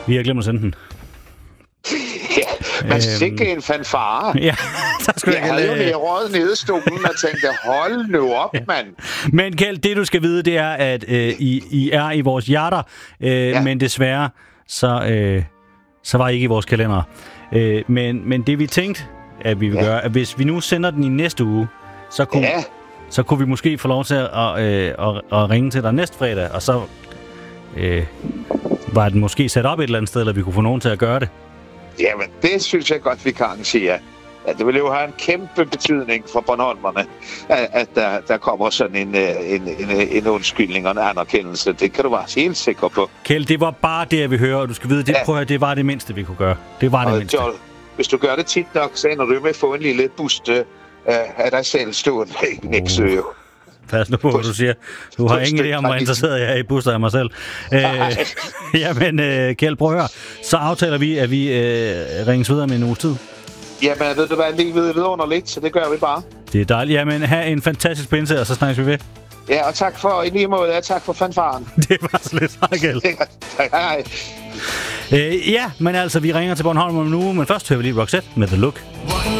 Vi har glemt at sende den. Ja, man sikke en fanfare. Ja, der skulle jeg havde jo lige røget nede i stolen og tænkte, hold nu op, mand. Men Kjeld, det du skal vide, det er, at I er i vores hjerter, men desværre, så var I ikke i vores kalender. Men det vi tænkte, at vi vil gøre, at hvis vi nu sender den i næste uge, så kunne vi måske få lov til at ringe til dig næste fredag, og så var den måske sat op et eller andet sted, eller vi kunne få nogen til at gøre det. Jamen, det synes jeg godt, vi kan arrangere. Ja, det vil jo have en kæmpe betydning for Bornholmerne, at der kommer sådan en undskyldning og en anerkendelse. Det kan du være helt sikker på. Kjeld, det var bare det, jeg vil høre, og du skal vide, det var det mindste, vi kunne gøre. Det var det mindste. Joel, hvis du gør det tit nok, så ender du med at få en lille buste af dig selv stående i Nexø. Pas nu på, hvad du siger. Du har ingen idé om, hvor interesseret jeg er i buster af mig selv. Jamen, Kjeld, prøv at høre. Så aftaler vi, at vi ringes videre med en uges tid. Jamen, ved du hvad, lige vidunderligt, så det gør vi bare. Det er dejligt. Jamen, have en fantastisk pinse, og så snakkes vi ved. Ja, og tak for i lige måde, og tak for fanfaren. Det var så lidt. Hej, Kjeld. Hej. Ja, men altså, vi ringer til Bornholm om en uge, men først hører vi lige Roxette med The Look.